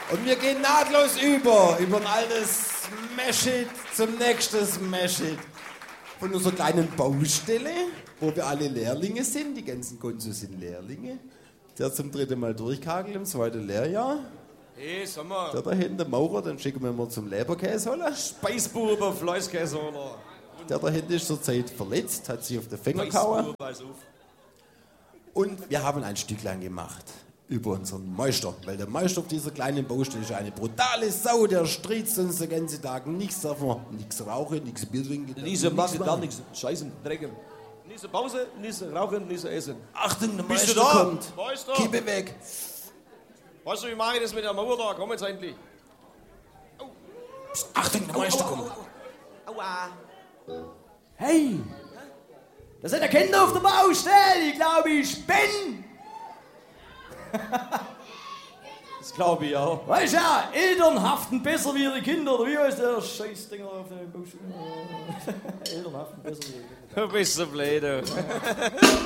Und wir gehen nahtlos über ein altes Smash-Hit zum nächsten Smash-Hit. Von unserer kleinen Baustelle, wo wir alle Lehrlinge sind. Die ganzen Gonzos sind Lehrlinge. Der zum 3. Mal durchkagelt im 2. Lehrjahr. Hey, sag mal. Der da hinten, Maurer, den schicken wir mal zum Leberkäse holen. Speisbube, Fleischkäse oder... Der da hinten ist zurzeit verletzt, hat sich auf den Finger gehauen. Und wir haben ein Stücklein gemacht über unseren Meister. Weil der Meister auf dieser kleinen Baustelle ist eine brutale Sau, der stritzt uns den ganzen Tag. Nichts darf man, nichts rauchen, nichts Bier trinken. Niese machen, dann nichts scheißen, drecken. Niese Pause, niese rauchen, niese essen. Achtung, der Bist Meister du da? kommt. Meister? Kippe weg. Weißt du, wie mache ich das mit der Mauer da? Komm jetzt endlich. Psst, Achtung, der Meister kommt. Aua. Hey, da sind ja Kinder auf der Baustelle. Ich glaube, ich bin. Das glaube ich auch. Weißt du ja, Eltern haften besser wie ihre Kinder. Oder wie heißt der Scheißdinger auf der Baustelle? Eltern haften besser wie ihre Kinder. Du bist so blöd.